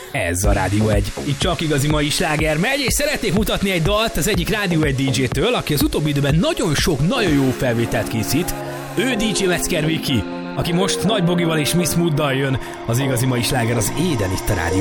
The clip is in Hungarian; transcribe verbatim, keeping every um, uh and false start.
Ez a Rádió egy. Itt csak igazi mai sláger megy, és szeretnék mutatni egy dalt az egyik Rádió egy dé dzsétől, aki az utóbbi időben nagyon sok, nagyon jó felvételt készít. Ő dé dzsé Metzger Viki, aki most Nagy Bogival és Miss Mooddal jön. Az igazi mai sláger az Éden itt a Rádió